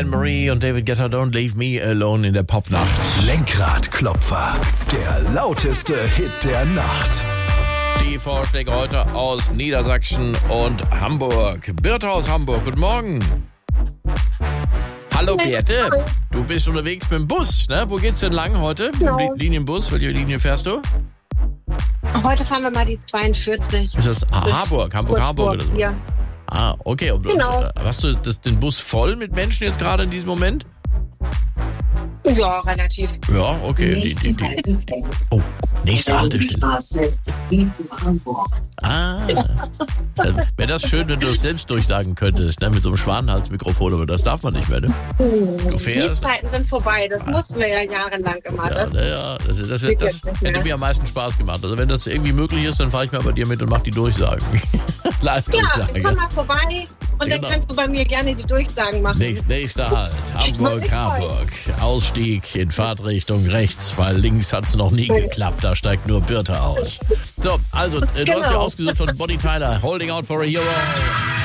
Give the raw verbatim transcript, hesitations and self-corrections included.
Anne-Marie und David Guetta, Don't Leave Me Alone in der Popnacht. Lenkradklopfer, der lauteste Hit der Nacht. Die Vorschläge heute aus Niedersachsen und Hamburg. Birte aus Hamburg, guten Morgen. Hallo Birte, du bist unterwegs mit dem Bus, ne? Wo geht's denn lang heute? Genau. Mit dem Linienbus, welche Linie fährst du? Heute fahren wir mal die zweiundvierzig. Ist das ah, Harburg, Hamburg, Harburg oder so? Ja. Ah, okay. Und, Genau. Hast du das, den Bus voll mit Menschen jetzt gerade in diesem Moment? Ja, relativ. Ja, okay. Die, die, die. Oh, nächste Haltestelle. Ah, dann wäre das schön, wenn du es selbst durchsagen könntest, ne? Mit so einem Schwanenhalsmikrofon, aber das darf man nicht mehr, ne? Du Die fährst. Zeiten sind vorbei. Das mussten wir ja jahrelang immer. Ja, Das, na ja, das, das, das, geht das jetzt nicht mehr. hätte mir am meisten Spaß gemacht. Also wenn das irgendwie möglich ist, dann fahre ich mal bei dir mit und mach die Durchsagen. ja, Live-Durchsage. komm mal vorbei und Genau. dann kannst du bei mir gerne die Durchsagen machen. Nächst, nächster Halt, Hamburg, Harburg. Ausstieg in Fahrtrichtung rechts, weil links hat's noch nie geklappt. Da steigt nur Birte aus. So, also, äh, du Genau. hast dir ausgesucht von Bonnie Tyler, Holding Out for a Hero.